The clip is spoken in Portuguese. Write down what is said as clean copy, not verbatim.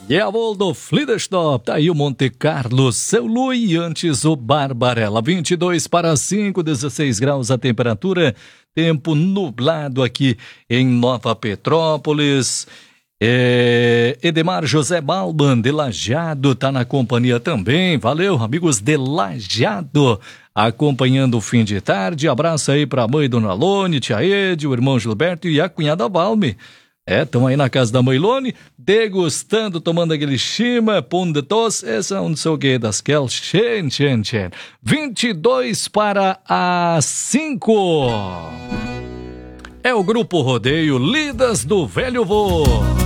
E a vol do Flidestop, tá aí o Monte Carlo, seu Lu e antes o Barbarella, 22 para 5, 16 graus a temperatura, tempo nublado aqui em Nova Petrópolis. Edemar José Balban de Lajeado tá na companhia também, valeu amigos de Lajeado, acompanhando o fim de tarde, abraço aí pra mãe Dona Lone, tia Ede, o irmão Gilberto e a cunhada Valme. Estão aí na casa da mãe Lone, degustando, tomando aquele chima, pão de tos, esse é um não sei o que das kel, 22 para as 5. É o Grupo Rodeio Lidas do Velho Vô.